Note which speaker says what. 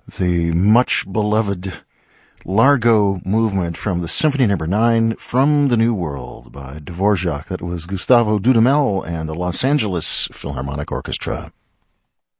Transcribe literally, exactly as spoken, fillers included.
Speaker 1: the much-beloved Largo movement from the Symphony Number nine, From the New World by Dvorak. That was Gustavo Dudamel and the Los Angeles Philharmonic Orchestra.